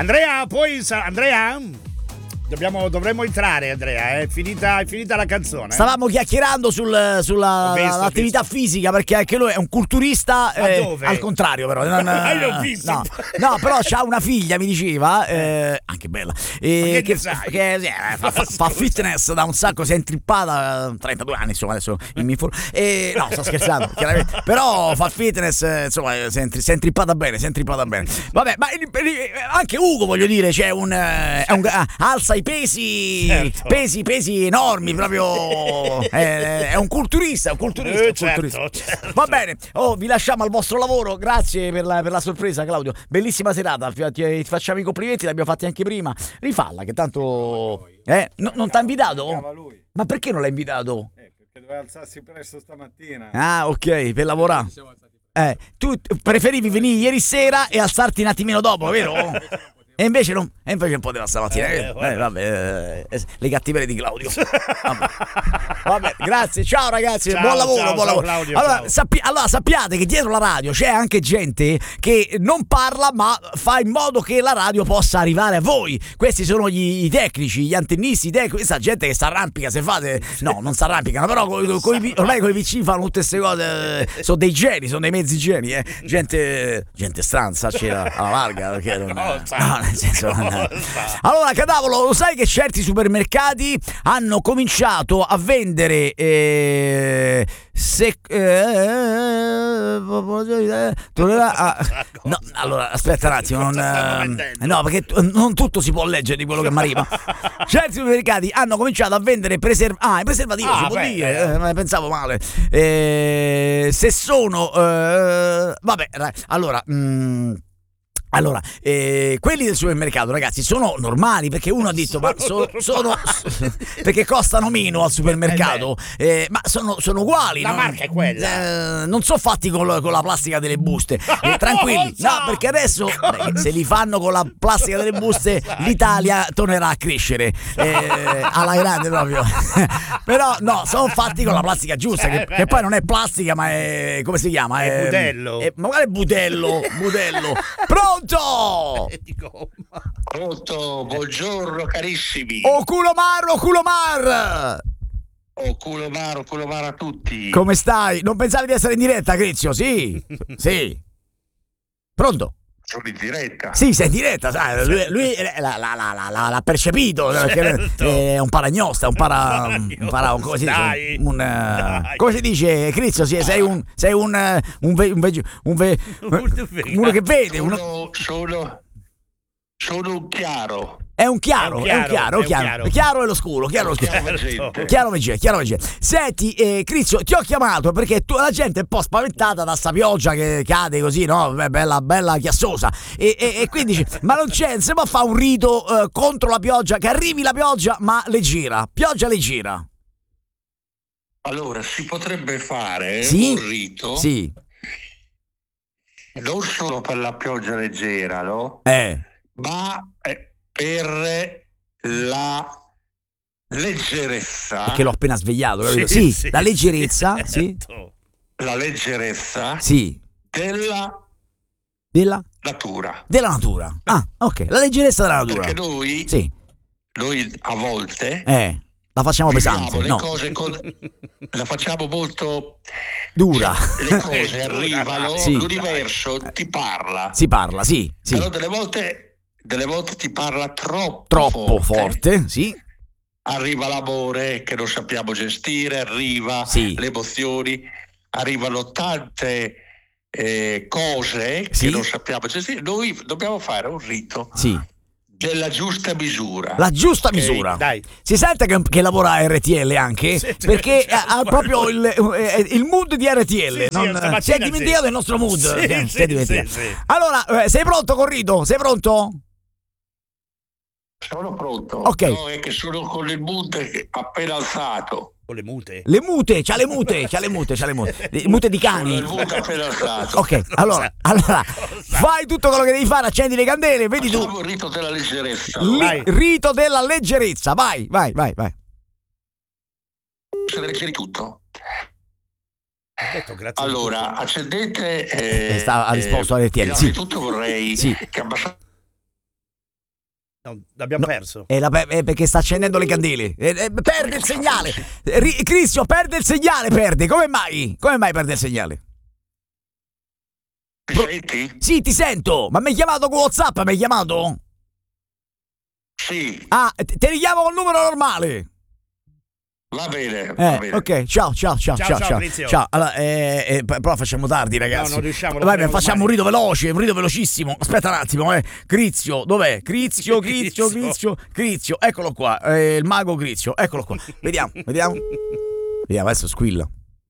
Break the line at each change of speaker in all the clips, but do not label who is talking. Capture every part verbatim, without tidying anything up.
Andrea, poi sa- Andrea? Dobbiamo, dovremmo entrare, Andrea, è finita, è finita la canzone.
Stavamo chiacchierando sul, sulla
visto,
l'attività fisica, perché anche lui è un culturista,
Ma
eh,
dove?
al contrario però. Non,
Ah, io ho visto.
No, no, però c'ha una figlia, mi diceva, eh, anche bella, eh,
che
che,
ne sai?
che, eh, fa, fa- fa fitness da un sacco, si è intrippata, trentadue anni insomma, adesso in mi informo. Eh, no, sto scherzando, chiaramente. Però fa fitness, eh, insomma, si è, intri- si è intrippata bene, si è intrippata bene. Vabbè, ma eh, anche Ugo, voglio dire, c'è un, eh, è un ah, alza i pesi,
Certo.
pesi, pesi enormi, proprio è, è un culturista, è un culturista,
Eh,
un culturista.
certo, certo.
Va bene, oh, vi lasciamo al vostro lavoro, grazie per la, per la sorpresa, Claudio, bellissima serata, ti, ti facciamo i complimenti, l'abbiamo fatti anche prima, rifalla che tanto eh, no, non ti ha invitato?
Lui.
Ma perché non l'hai invitato?
Eh, perché doveva alzarsi presto stamattina.
Ah, ok, per lavorare. Eh, tu preferivi venire ieri sera e alzarti un attimino dopo, vero? E invece non, e invece non poteva stamattina.
Eh,
Eh,
guarda.
eh, vabbè, eh, le cattiverie di Claudio. Vabbè. Vabbè, grazie, ciao ragazzi,
Ciao,
buon lavoro,
ciao,
buon
ciao,
lavoro.
Claudio,
allora,
ciao.
sappi- allora, sappiate che dietro la radio c'è anche gente che non parla, ma fa in modo che la radio possa arrivare a voi. Questi sono gli, i tecnici, gli antennisti, i tec- questa gente che si arrampica, se fate. No, non si arrampicano, però coi- coi- coi- ormai con i P C fanno tutte queste cose. Sono dei geni, sono dei mezzi geni, eh. Gente, gente stranza, c'era alla larga. Perché non,
Cosa?
no, nel senso, non-
Cosa?
allora, Cadavolo, lo sai che certi supermercati hanno cominciato a vendere eh, se, eh, ah, no, allora aspetta un attimo, non,
Stanno
eh,
vendendo.
no, perché t- non tutto si può leggere di quello che mi arriva. Certi supermercati hanno cominciato a vendere preservativi. Ah, i preservativi
Ah,
si può
beh,
dire,
eh.
eh, ma pensavo male. Eh, se sono eh, vabbè, ra- allora mm, allora, eh, quelli del supermercato, ragazzi, sono normali, perché uno ha detto, ma so- sono perché costano meno al supermercato, eh, ma sono, sono uguali.
La
non,
marca è quella.
eh, non sono fatti con, con la plastica delle buste. Eh, tranquilli, no, perché adesso beh, se li fanno con la plastica delle buste, l'Italia tornerà a crescere eh, alla grande proprio. Però no, sono fatti con la plastica giusta, che, che poi non è plastica, ma è, come si chiama?
È budello.
è- ma quale budello? Budello. Pronto?
Di gomma.
Pronto, buongiorno carissimi.
Oh culomar, oh culomar!
Oh, culo maro, culo maro a tutti.
Come stai? Non pensavi di essere in diretta, Crizio? Sì, sì. Pronto?
Sono in diretta.
Sì, sei in diretta, sai, lui, lui l'ha, l'ha- l'ha- l'ha- l'ha percepito, perché
Certo.
è un paragnosta, un para, un para un- come si dice,
Dai.
un, eh,
Dai.
come si dice, Crizio, sì, sei un, sei un, eh, un, ve- un, veg- un ve- uno che vede, uno,
Sono, sono, sono un chiaro.
è un chiaro, è un chiaro, è un chiaro,
è un chiaro.
chiaro è lo scuro, chiaro è lo scuro.
Chiaro
Certo.
gente.
Chiaro Megè, chiaro Megè. Senti, eh, Crizio, ti ho chiamato perché tu, la gente è un po' spaventata da sta pioggia che cade così, no? Beh, Bella, bella chiassosa. E, e, e quindi dice, ma non c'è, non si può fare un rito eh, contro la pioggia, che arrivi la pioggia, ma leggera. Pioggia leggera.
Allora, si potrebbe fare
Sì?
un rito
Sì.
non solo per la pioggia leggera, no?
Eh.
Ma eh, per la leggerezza,
Perché l'ho appena svegliato, capito? Sì, la leggerezza, sì.
certo.
la leggerezza
Sì.
della
Della,
natura.
della natura. Ah, ok, la leggerezza della natura.
Perché noi,
Sì.
noi a volte
Eh, la facciamo
viviamo
pesante,
le
no?
cose con, la facciamo molto
Dura.
le cose arrivano,
Sì.
l'universo ti parla,
Si parla, sì, sì.
però delle volte delle volte ti parla troppo,
Troppo forte, sì.
Arriva l'amore che non sappiamo gestire, arriva
Sì.
le emozioni, arrivano tante eh, cose
Sì.
che non sappiamo gestire. Noi dobbiamo fare un rito
Sì.
della giusta misura.
La giusta
Ok?
misura.
Dai.
Si sente che, che lavora a R T L anche?
Sì, sì,
perché
certo.
ha ha proprio il, eh, il mood di R T L.
Sì, sì,
non-
stamattina
si è
sì.
dimenticato del nostro mood.
Sì,
si è-
sì,
si è dimenticato.
sì, sì.
Allora, eh, sei pronto con Rito? Sei pronto?
Sono pronto.
Ok.
No, è che sono con il mood appena alzato.
Con le mute.
Le mute, c'ha le mute, c'ha le mute, c'ha le mute. Le mute di
Sono
cani.
il mood appena alzato.
Ok, allora, allora, fai tutto quello che devi fare, accendi le candele, vedi tu.
Facciamo il rito della leggerezza.
Li-
Vai.
rito della leggerezza, vai, vai, vai, vai.
Se leggeri tutto.
Ha detto grazie.
Allora, accendete. Eh,
Eh, sta- ha risposto
eh,
alle T L, sì.
Innanzitutto vorrei
Sì.
che abbassate
No, l'abbiamo
No,
perso.
è la pe- è perché sta accendendo le candele. Eh, eh, perde il segnale. Ri- Cristian, perde il segnale, perde. Come mai? Come mai perde il segnale?
Mi senti?
Sì, ti sento. Ma mi hai chiamato con WhatsApp? Mi hai chiamato?
Sì,
Ah, te te richiamo col numero normale.
va bene, va
Eh,
bene.
ok, ciao, ciao, ciao,
Ciao,
ciao,
ciao,
ciao.
Crizio.
Ciao. Allora, eh, eh, p- però facciamo tardi, ragazzi.
No, non riusciamo, lo
Vai,
faremo
facciamo un
domani.
rito veloce, un rito velocissimo. Aspetta un attimo, eh. Crizio, dov'è? Crizio, Crizio,
Crizio.
Crizio, Crizio. Eccolo qua, eh, il mago Crizio. Eccolo qua. Vediamo, vediamo. Vediamo, adesso squilla.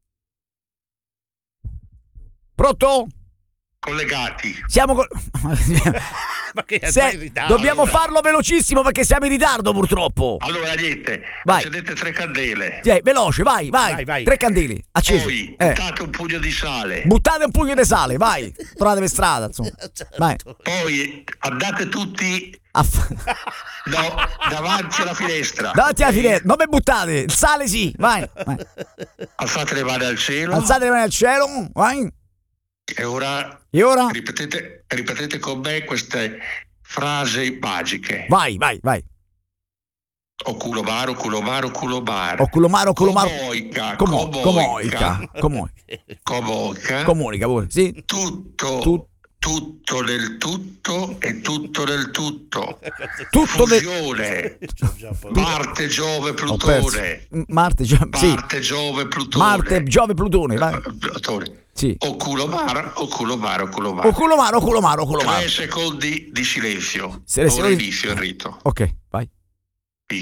Pronto?
Collegati.
Siamo col...
Ma che
Se-
vai in ritardo?
dobbiamo farlo velocissimo perché siamo in ritardo purtroppo.
Allora, niente,
Vai.
accendete tre candele.
Sì, veloce, vai, vai.
Vai, vai.
Tre candeli, accesi.
Poi
Eh.
buttate un pugno di sale.
Buttate un pugno di sale, vai. Trovate per strada, insomma. Vai.
Poi andate tutti
Aff-
no, davanti alla finestra.
Davanti alla finestra, non mi buttate, il sale sì, vai, vai.
Alzate le mani al cielo.
Alzate le mani al cielo, vai.
E ora
E ora?
ripetete, ripetete con me queste frasi magiche.
Vai, vai, vai.
O culo maro, culo maro, culo maro.
O culomaro, culomaro.
Comoica,
Como-
comoica.
Comoica. Comoica.
Comoica.
Comunica pure, sì.
Tutto,
Tu-
tutto nel tutto e tutto nel tutto.
Tutto de-
Fusione.
Già, poi-
Marte, Giove,
Ho perso.
Plutone.
M- Marte, Gio- sì.
Marte, Giove, Plutone.
Marte, Giove, Plutone, vai.
Eh, Plutone.
Sì.
O culo maro, o culo maro, culo maro.
O culomaro, o culomaro, o culomaro.
Tre secondi di silenzio.
Se le
Ora
secondi-
inizio il rito.
Ok, vai. Eh,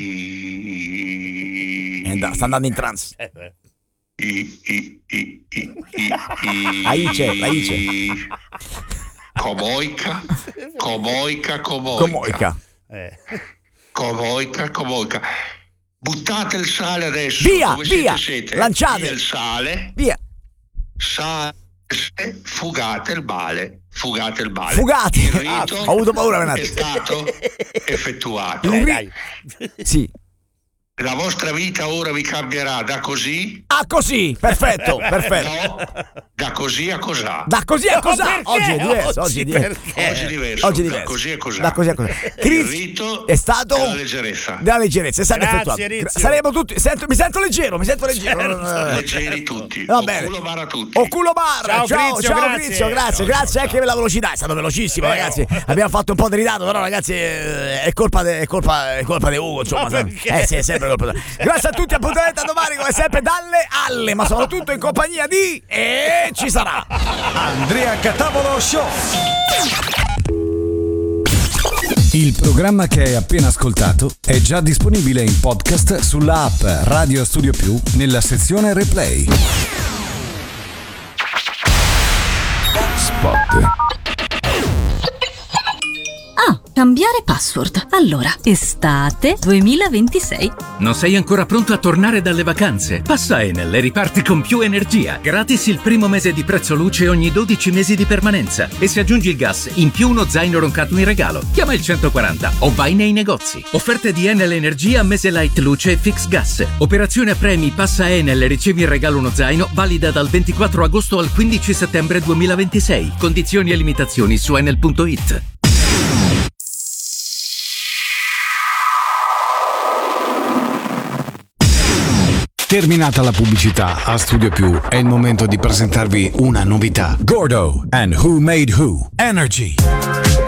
da- sta andando in trance.
Eh, beh.
I, i, i, i, i, i.
Aice, aice.
Comoica, comoica, comoica.
Comoica.
Eh.
Comoica, comoica. Buttate il sale adesso.
Via,
Dove
via.
siete, siete?
Lanciate.
Via il sale.
Via.
Sale. Fugate il male. Fugate il male.
Fugate.
Il rito
Ah, ho avuto paura un
è
attimo.
stato effettuato.
Dai, dai.
Sì.
La vostra vita ora vi cambierà da così.
Ah, così, perfetto, perfetto.
No, da così a cos'ha.
Da così a
No,
cos'ha?
perché?
Oggi è diverso, oggi è diverso.
perché?
Oggi è diverso.
Oggi è
Da
diverso.
così a cos'ha.
Da così a cos'ha.
Il
Chris
rito
è stato
della leggerezza.
della leggerezza, è stato
Grazie,
effettuato.
Rizio.
Saremo tutti, sento- mi sento leggero, mi sento leggero. Eh,
Leggeri tutti.
Va
O
bene.
culo bara tutti.
O culo bar,
Ciao,
ciao,
Crizio,
ciao
grazie.
Crizio, grazie,
Ciao,
grazie
ciao,
anche per la velocità, è stato velocissimo,
Eh,
ragazzi.
oh.
Abbiamo fatto un po' di ritardo, però ragazzi eh, è colpa de, è colpa è colpa di Ugo, insomma.
Ma
sai.
perché?
Eh sì, è sempre colpa di Grazie a tutti, appuntamento a domani come sempre dalle alle, ma soprattutto in compagnia di e ci sarà
Andrea Catavolo Show. Il programma che hai appena ascoltato è già disponibile in podcast sulla app Radio Studio Più nella sezione Replay. Spot.
Ah, cambiare password. Allora, estate duemilaventisei.
Non sei ancora pronto a tornare dalle vacanze? Passa Enel e riparti con più energia. Gratis il primo mese di prezzo luce ogni dodici mesi di permanenza. E se aggiungi il gas, in più uno zaino roncato in regalo. Chiama il centoquaranta o vai nei negozi. Offerte di Enel Energia, mese light luce e fix gas. Operazione a premi, passa Enel e ricevi in regalo uno zaino, valida dal ventiquattro agosto al quindici settembre duemilaventisei. Condizioni e limitazioni su enel punto it.
Terminata la pubblicità, a Studio Più è il momento di presentarvi una novità. Gordo and Who Made Who. Energy.